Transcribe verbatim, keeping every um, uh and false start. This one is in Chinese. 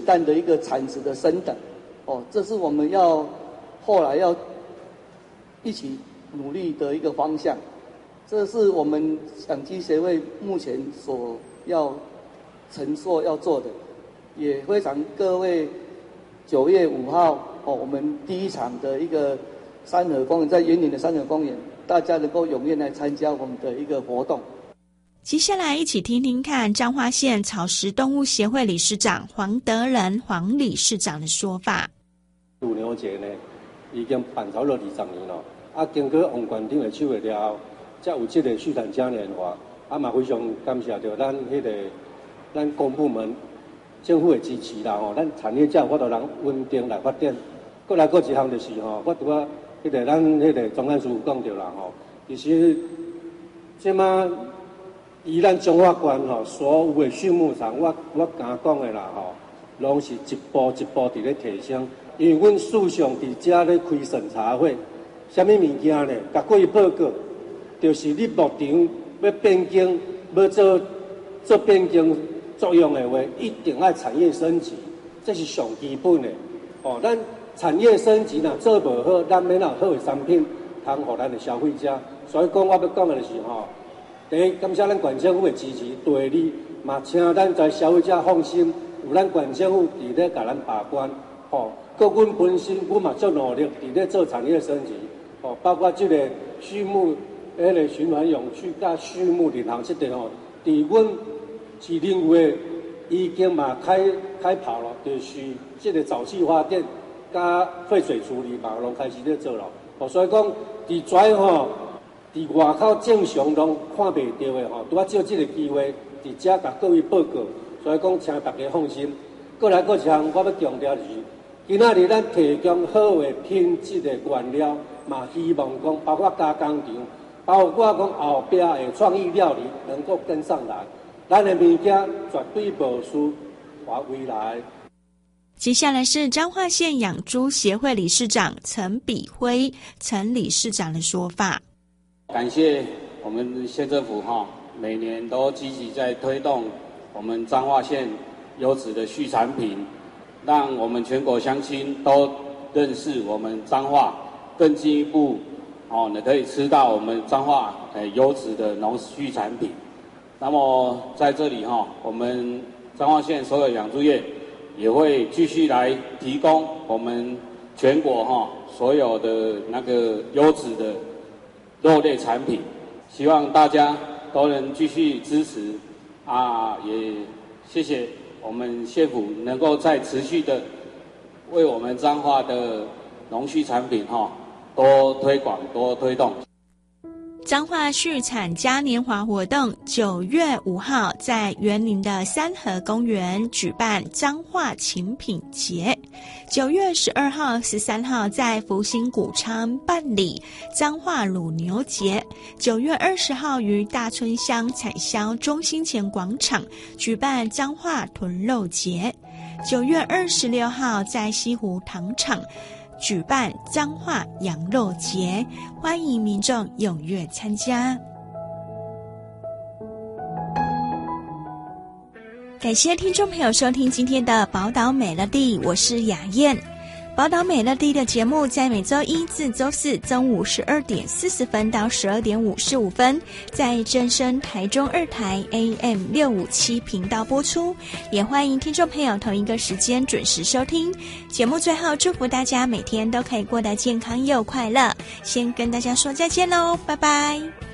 蛋的一个产值的升等，哦，这是我们要后来要一起努力的一个方向。这是我们养鸡协会目前所要承诺要做的，也非常各位九月五号哦，我们第一场的一个山河公园，在园林的山河公园，大家能够踊跃来参加我们的一个活动。 接下来一起听听看彰化县草食动物协会理事长黄德仁黄理事长的说法。 乳牛节呢，已经办超了二十年了，啊，经过王馆长的手的了后，才有这个畜产嘉年华，啊嘛非常感谢到咱迄、那个咱公部门、政府的支持啦吼，咱产业才有法度人稳定来发展。过来过一项就是吼，我拄啊，迄个咱迄个总干事讲到啦吼，其实即马以咱彰化县吼所有的畜牧场，我我敢讲的啦吼，拢是一步一步伫咧提升。因为阮事上伫遮咧开审查会，啥物物件呢？甲各位报告，就是你目前要变更，要做做变更作用的话，一定要产业升级，这是上基本的。哦，咱产业升级若做无好，咱免有好的产品通互咱的消费者。所以讲，我要讲的就是吼，第一，感谢咱县政府的支持；第二，嘛请咱在消费者放心，有咱县政府伫咧甲咱把关。吼，个阮本身，阮嘛足努力伫咧做产业升级。哦，包括这个畜牧。迄个循环永续甲畜牧林行这点吼，伫阮是认为已经嘛开开跑了，就是这个沼气发电甲废水处理嘛，拢开始咧做了。哦，所以讲伫遮吼，伫外口正常拢看袂到的吼，拄啊借这个机会伫遮甲各位报告。所以讲，请大家放心。过来，过一项我要强调就是，今仔日咱提供好的品质的原料，嘛希望讲包括加工厂。包括讲后壁的创意料理能够跟上来，咱的物件绝对无输华未来。 接下来是彰化县养猪协会理事长陈比辉陈理事长的说法。 感谢我们县政府哈，每年都积极在推动我们彰化县优质的畜产品，让我们全国乡亲都认识我们彰化，更进一步。哦，你可以吃到我们彰化诶优质的农畜产品。那么在这里哈、哦，我们彰化县所有养猪业也会继续来提供我们全国哈、哦、所有的那个优质的肉类产品，希望大家都能继续支持啊！也谢谢我们县府能够再持续的为我们彰化的农畜产品哈。哦多推广，多推动。 彰化畜产嘉年华活动九月五号在园林的三和公园举办彰化禽品节，九月十二号、十三号在福兴谷仓办理彰化乳牛节，九月二十号于大村乡产销中心前广场举办彰化豚肉节，九月二十六号在西湖糖厂举办彰化羊肉节，欢迎民众踊跃参加。感谢听众朋友收听今天的宝岛美乐蒂，我是雅燕。宝岛美乐蒂的节目在每周一至周四中午十二点四十分到十二点五十五分，在正声台中二台 A M 六五七频道播出，也欢迎听众朋友同一个时间准时收听。节目最后祝福大家每天都可以过得健康又快乐，先跟大家说再见喽，拜拜。